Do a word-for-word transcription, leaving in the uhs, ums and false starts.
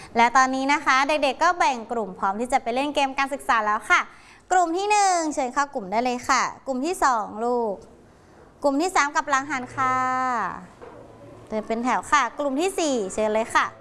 และตอนนี้นะคะเด็กๆก็แบ่งกลุ่มพร้อมที่จะไปเล่นเกมการศึกษาแล้วค่ะกลุ่มที่หนึ่งเชิญเข้ากลุ่มได้เลยค่ะกลุ่มที่สองลูกกลุ่มที่สามกับหลังหันค่ะเดินเป็นแถวค่ะกลุ่มที่สี่เชิญเลยค่ะ